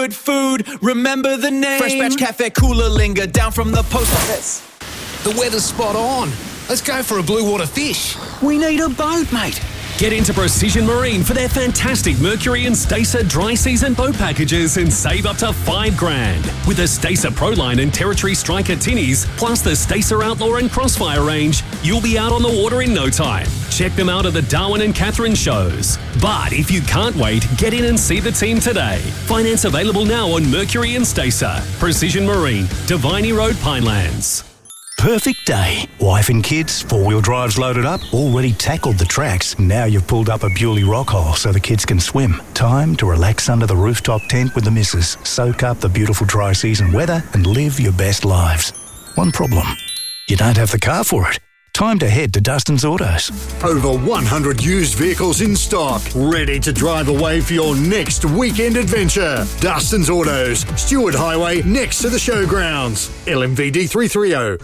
good food, remember the name. Fresh Batch Cafe Cooler Linger, down from the post office. The weather's spot on. Let's go for a blue water fish. We need a boat, mate. Get into Precision Marine for their fantastic Mercury and Stacer dry season boat packages and save up to $5,000. With the Stacer Proline and Territory Striker tinnies, plus the Stacer Outlaw and Crossfire range, you'll be out on the water in no time. Check them out at the Darwin and Catherine shows. But if you can't wait, get in and see the team today. Finance available now on Mercury and Stacer. Precision Marine, Diviny Road, Pinelands. Perfect day. Wife and kids, four-wheel drives loaded up, already tackled the tracks. Now you've pulled up a Bewley rock hole so the kids can swim. Time to relax under the rooftop tent with the missus, soak up the beautiful dry season weather and live your best lives. One problem. You don't have the car for it. Time to head to Dustin's Autos. Over 100 used vehicles in stock, ready to drive away for your next weekend adventure. Dustin's Autos, Stewart Highway, next to the showgrounds. LMVD 330.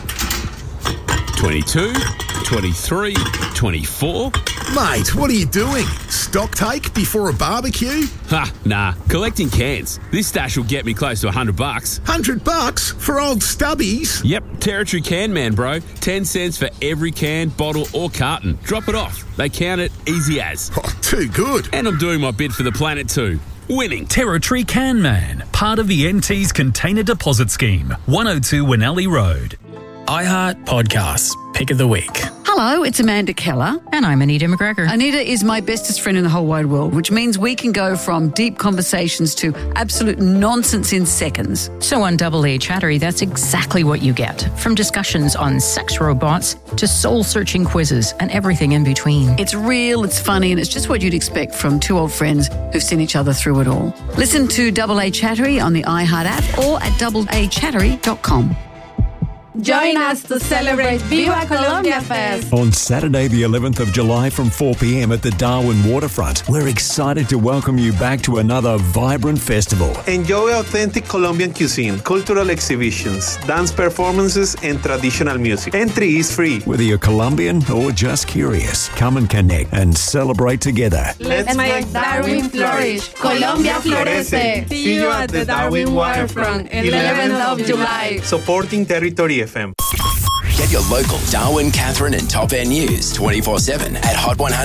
22, 23, 24. Mate, what are you doing? Stock take before a barbecue? Ha, nah. Collecting cans. This stash will get me close to $100. $100 for old stubbies? Yep, Territory Can Man, bro. 10 cents for every can, bottle or carton. Drop it off. They count it easy as. Oh, too good. And I'm doing my bit for the planet too. Winning. Territory Can Man, part of the NT's Container Deposit Scheme, 102 Winnelly Road. iHeart Podcasts, Pick of the Week. Hello, it's Amanda Keller. And I'm Anita McGregor. Anita is my bestest friend in the whole wide world, which means we can go from deep conversations to absolute nonsense in seconds. So on Double A Chattery, that's exactly what you get. From discussions on sex robots to soul-searching quizzes and everything in between. It's real, it's funny, and it's just what you'd expect from two old friends who've seen each other through it all. Listen to Double A Chattery on the iHeart app or at doubleachattery.com. Join us to celebrate Viva Colombia Fest. On Saturday, the 11th of July from 4 p.m. at the Darwin Waterfront. We're excited to welcome you back to another vibrant festival. Enjoy authentic Colombian cuisine, cultural exhibitions, dance performances, and traditional music. Entry is free. Whether you're Colombian or just curious, come and connect and celebrate together. Let's make Darwin flourish. Colombia florece. See you at the Darwin Waterfront, 11th of July. Supporting Territory FM. Get your local Darwin, Catherine and Top Air news 24/7 at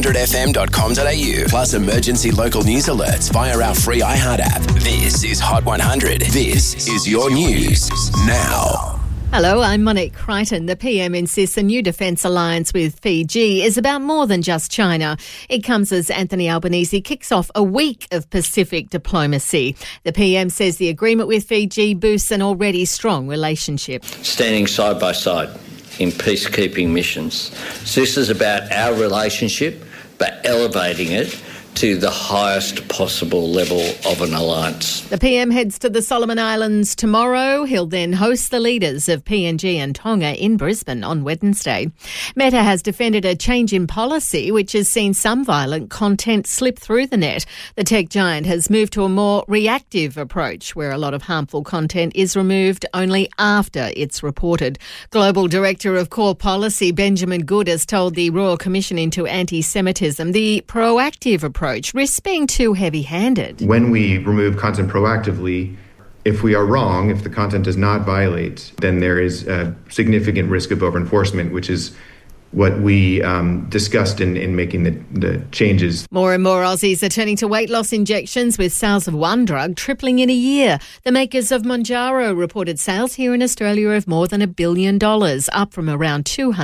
hot100fm.com.au. Plus emergency local news alerts via our free iHeart app. This is Hot 100. This is your news now. Hello, I'm Monique Crichton. The PM insists a new defence alliance with Fiji is about more than just China. It comes as Anthony Albanese kicks off a week of Pacific diplomacy. The PM says the agreement with Fiji boosts an already strong relationship. Standing side by side in peacekeeping missions. So this is about our relationship, but elevating it to the highest possible level of an alliance. The PM heads to the Solomon Islands tomorrow. He'll then host the leaders of PNG and Tonga in Brisbane on Wednesday. Meta has defended a change in policy which has seen some violent content slip through the net. The tech giant has moved to a more reactive approach where a lot of harmful content is removed only after it's reported. Global Director of Core Policy Benjamin Good has told the Royal Commission into Anti-Semitism the proactive approach risks being too heavy-handed. When we remove content proactively, if we are wrong, if the content does not violate, then there is a significant risk of over-enforcement, which is what we discussed in making the changes. More and more Aussies are turning to weight loss injections, with sales of one drug tripling in a year. The makers of Mounjaro reported sales here in Australia of more than $1 billion, up from around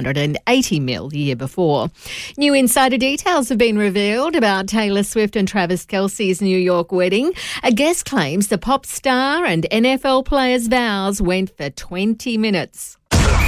280 mil the year before. New insider details have been revealed about Taylor Swift and Travis Kelce's New York wedding. A guest claims the pop star and NFL player's vows went for 20 minutes.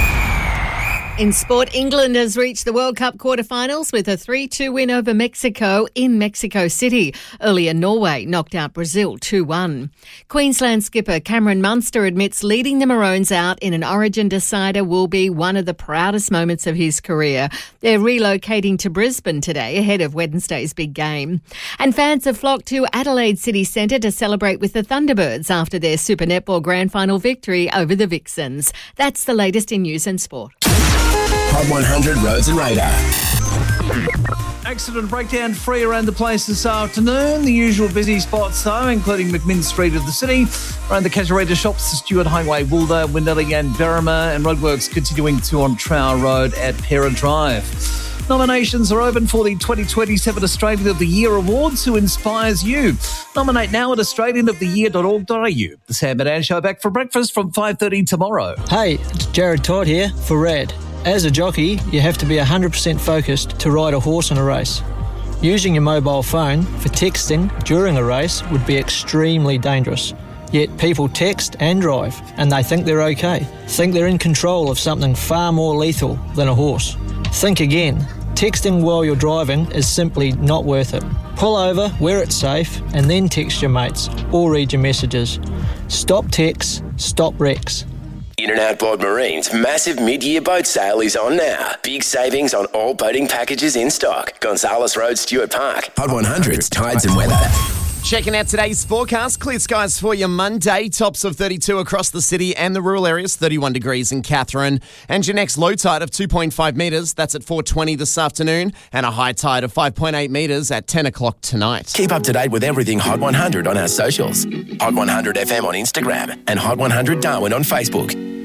In sport, England has reached the World Cup quarterfinals with a 3-2 win over Mexico in Mexico City. Earlier, Norway knocked out Brazil 2-1. Queensland skipper Cameron Munster admits leading the Maroons out in an Origin decider will be one of the proudest moments of his career. They're relocating to Brisbane today ahead of Wednesday's big game. And fans have flocked to Adelaide City Centre to celebrate with the Thunderbirds after their Super Netball Grand Final victory over the Vixens. That's the latest in news and sport. Hot 100 Roads and Radar. Accident breakdown free around the place this afternoon. The usual busy spots, though, including McMinn Street of the city, around the Casuarina shops, the Stewart Highway, Woolda, Windilly and Berrima, and roadworks continuing to on Trower Road at Pera Drive. Nominations are open for the 2027 Australian of the Year Awards. Who inspires you? Nominate now at australianoftheyear.org.au. The Sam and Ann Show back for breakfast from 5:30 tomorrow. Hey, it's Jared Todd here for RAD. As a jockey, you have to be 100% focused to ride a horse in a race. Using your mobile phone for texting during a race would be extremely dangerous. Yet people text and drive, and they think they're okay. Think they're in control of something far more lethal than a horse. Think again. Texting while you're driving is simply not worth it. Pull over where it's safe and then text your mates or read your messages. Stop texts, stop wrecks. In and Outboard Marine's massive mid-year boat sale is on now. Big savings on all boating packages in stock. Gonzales Road, Stewart Park. Hot 100's Tides and Weather. Checking out today's forecast. Clear skies for your Monday. Tops of 32 across the city and the rural areas. 31 degrees in Katherine. And your next low tide of 2.5 metres. That's at 4:20 this afternoon. And a high tide of 5.8 metres at 10 o'clock tonight. Keep up to date with everything Hot 100 on our socials. Hot 100 FM on Instagram and Hot 100 Darwin on Facebook.